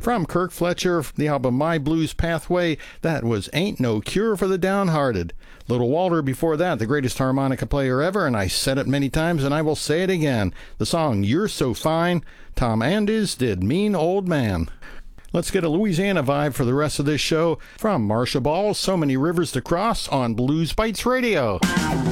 From Kirk Fletcher, the album My Blues Pathway, that was Ain't No Cure for the Downhearted. Little Walter before that, the greatest harmonica player ever, and I said it many times and I will say it again. The song You're So Fine, Tom Andes did Mean Old Man. Let's get a Louisiana vibe for the rest of this show from Marcia Ball, So Many Rivers to Cross on Blues Bites Radio.